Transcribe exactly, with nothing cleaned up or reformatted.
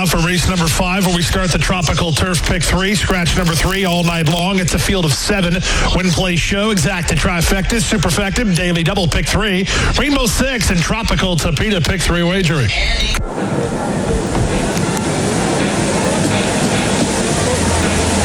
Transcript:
now for race number five, where we start the Tropical Turf Pick three, scratch number three all night long. It's a field of seven. Win, play, show, exacta, trifecta, superfecta, daily double pick three, Rainbow Six, and Tropical Tapeta Pick three wagering.